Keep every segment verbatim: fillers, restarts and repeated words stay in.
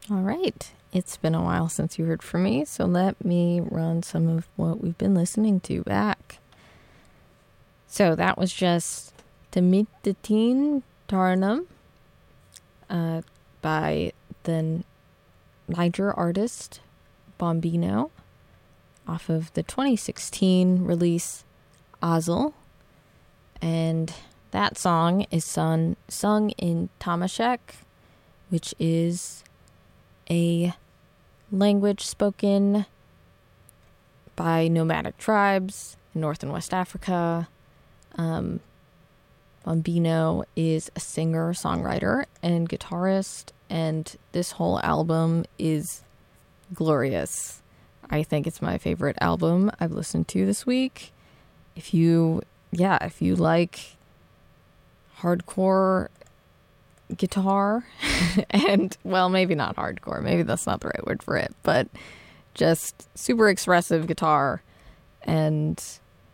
All right. It's been a while since you heard from me, so let me run some of what we've been listening to back. So that was just Timidatin Tarnum uh, by the Niger artist Bombino off of the twenty sixteen release Azel. And that song is sung, sung in Tamashek, which is a language spoken by nomadic tribes in North and West Africa. Um, Bombino is a singer, songwriter, and guitarist, and this whole album is glorious. I think it's my favorite album I've listened to this week. If you, yeah, if you like hardcore guitar, and, well, maybe not hardcore, maybe that's not the right word for it, but just super expressive guitar and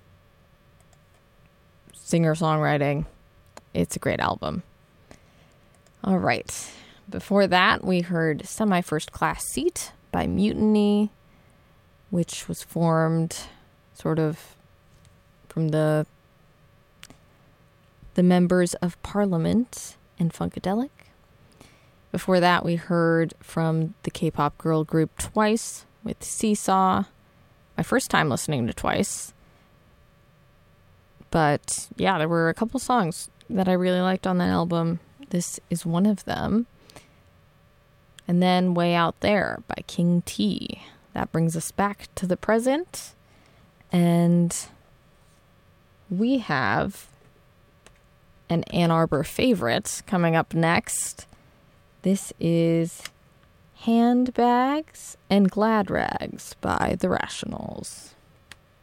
singer-songwriting, it's a great album. All right. Before that, we heard Semi-First Class Seat by Mutiny, which was formed sort of from the the members of Parliament and Funkadelic. Before that, we heard from the K-pop girl group Twice with Seesaw. My first time listening to Twice. But yeah, there were a couple songs that I really liked on that album. This is one of them. And then Way Out There by King T. That brings us back to the present. And we have an Ann Arbor favorite coming up next. This is Handbags and Glad Rags by The Rationals.